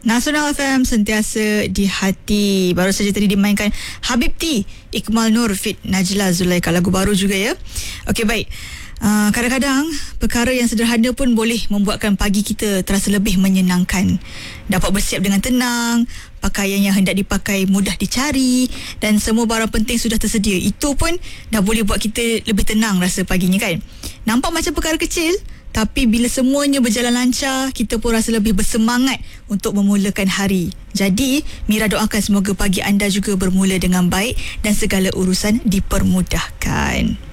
Nasional FM sentiasa di hati. Baru saja tadi dimainkan Habibti, Iqmal Nur Fit Najla Zulaika, lagu baru juga ya. Okey, baik. Kadang-kadang perkara yang sederhana pun boleh membuatkan pagi kita terasa lebih menyenangkan. Dapat bersiap dengan tenang, pakaian yang hendak dipakai mudah dicari dan semua barang penting sudah tersedia. Itu pun dah boleh buat kita lebih tenang rasa paginya kan. Nampak macam perkara kecil, tapi bila semuanya berjalan lancar, kita pun rasa lebih bersemangat untuk memulakan hari. Jadi, Mira doakan semoga pagi anda juga bermula dengan baik dan segala urusan dipermudahkan.